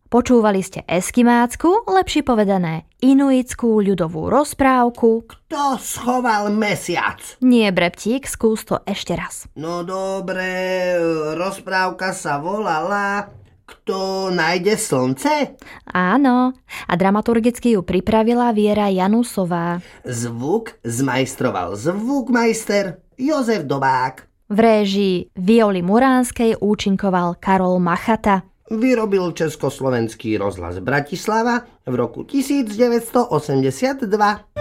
Počúvali ste eskimácku, lepšie povedané inuitskú ľudovú rozprávku Kto schoval mesiac? Nie, Breptík, skús to ešte raz. No dobre, rozprávka sa volala Kto nájde slnce? Áno, a dramaturgicky ju pripravila Viera Janusová. Zvuk zmajstroval zvukmajster Jozef Dobák. V réžii Violy Muránskej účinkoval Karol Machata. Vyrobil Československý rozhlas Bratislava v roku 1982.